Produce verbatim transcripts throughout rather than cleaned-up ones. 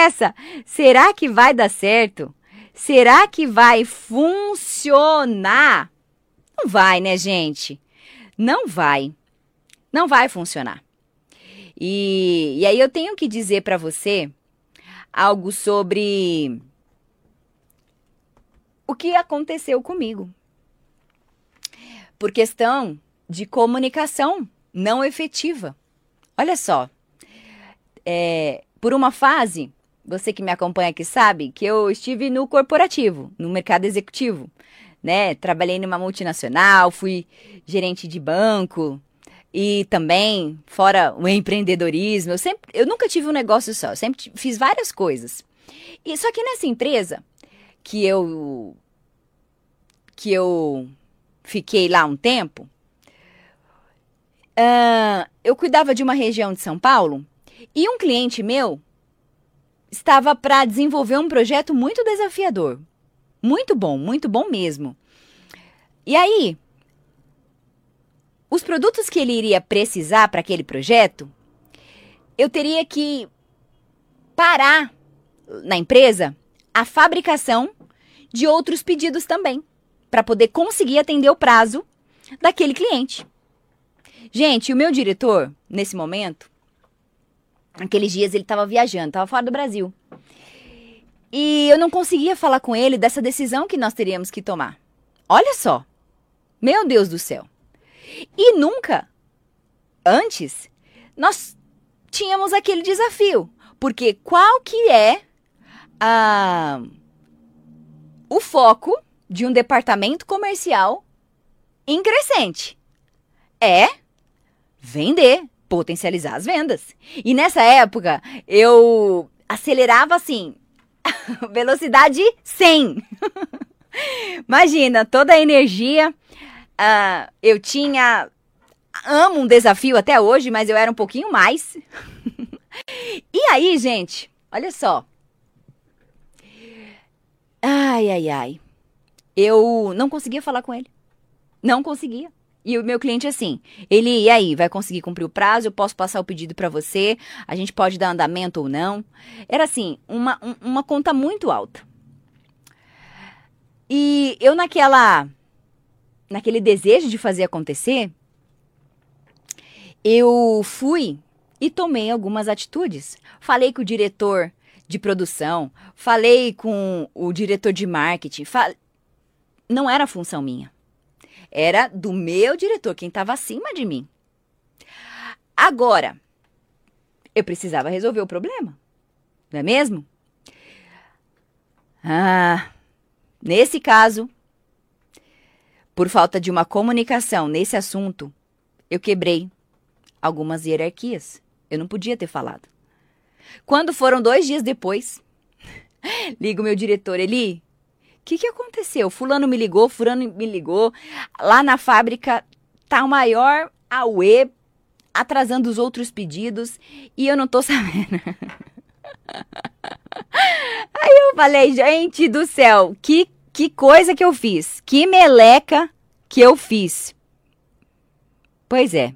nessa. Será que vai dar certo? Será que vai funcionar? Não vai, né, gente? Não vai. Não vai funcionar. E, e aí eu tenho que dizer para você algo sobre o que aconteceu comigo. Por questão de comunicação não efetiva. Olha só, é, por uma fase, você que me acompanha aqui sabe que eu estive no corporativo, no mercado executivo, né? Trabalhei numa multinacional, fui gerente de banco e também, fora o empreendedorismo, eu, sempre, eu nunca tive um negócio só, eu sempre fiz várias coisas. E só que nessa empresa que eu, que eu fiquei lá um tempo, Uh, eu cuidava de uma região de São Paulo e um cliente meu estava para desenvolver um projeto muito desafiador. Muito bom, muito bom mesmo. E aí, os produtos que ele iria precisar para aquele projeto, eu teria que parar na empresa a fabricação de outros pedidos também, para poder conseguir atender o prazo daquele cliente. Gente, o meu diretor, nesse momento, naqueles dias ele estava viajando, estava fora do Brasil. E eu não conseguia falar com ele dessa decisão que nós teríamos que tomar. Olha só, meu Deus do céu. E nunca, antes, nós tínhamos aquele desafio. Porque qual que é a, o foco de um departamento comercial em crescente? É vender, potencializar as vendas. E nessa época, eu acelerava assim, velocidade cem. Imagina, toda a energia. Uh, eu tinha... Amo um desafio até hoje, mas eu era um pouquinho mais. E aí, gente, olha só. Ai, ai, ai. Eu não conseguia falar com ele. Não conseguia. E o meu cliente assim, ele, e aí, vai conseguir cumprir o prazo? Eu posso passar o pedido para você? A gente pode dar andamento ou não? Era assim, uma, um, uma conta muito alta. E eu naquela, naquele desejo de fazer acontecer, eu fui e tomei algumas atitudes. Falei com o diretor de produção, falei com o diretor de marketing, fal... não era função minha. Era do meu diretor, quem estava acima de mim. Agora, eu precisava resolver o problema, não é mesmo? Ah, nesse caso, por falta de uma comunicação nesse assunto, eu quebrei algumas hierarquias. Eu não podia ter falado. Quando foram dois dias depois, liga o meu diretor, Eli... O que, que aconteceu? Fulano me ligou, fulano me ligou. Lá na fábrica tá o maior auê, atrasando os outros pedidos e eu não tô sabendo. Aí eu falei, gente do céu, que, que coisa que eu fiz. Que meleca que eu fiz. Pois é.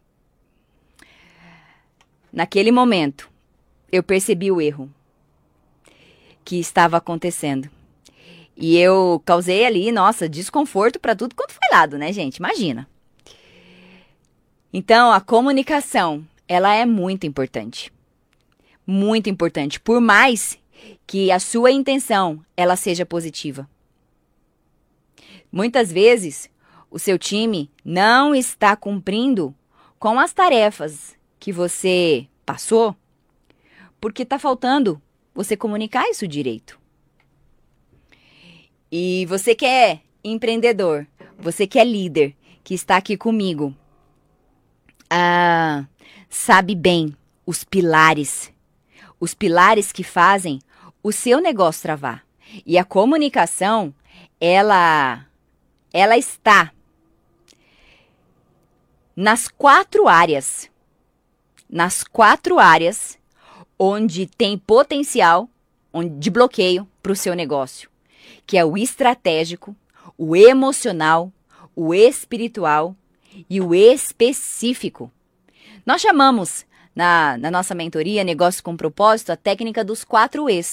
Naquele momento, eu percebi o erro que estava acontecendo. E eu causei ali, nossa, desconforto para tudo quanto foi lado, né, gente? Imagina. Então, a comunicação, ela é muito importante. Muito importante. Por mais que a sua intenção, ela seja positiva. Muitas vezes, o seu time não está cumprindo com as tarefas que você passou, porque está faltando você comunicar isso direito. E você que é empreendedor, você que é líder, que está aqui comigo, ah, sabe bem os pilares, os pilares que fazem o seu negócio travar. E a comunicação, ela, ela está nas quatro áreas, nas quatro áreas onde tem potencial de bloqueio para o seu negócio. Que é o estratégico, o emocional, o espiritual e o específico. Nós chamamos, na, na nossa mentoria Negócio com Propósito, a técnica dos quatro E's.